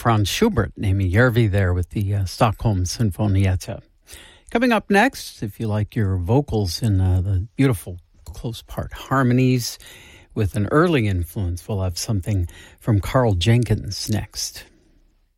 Franz Schubert, Amy Järvi there with the Stockholm Sinfonietta. Coming up next, if you like your vocals in the beautiful close part harmonies with an early influence, we'll have something from Carl Jenkins next.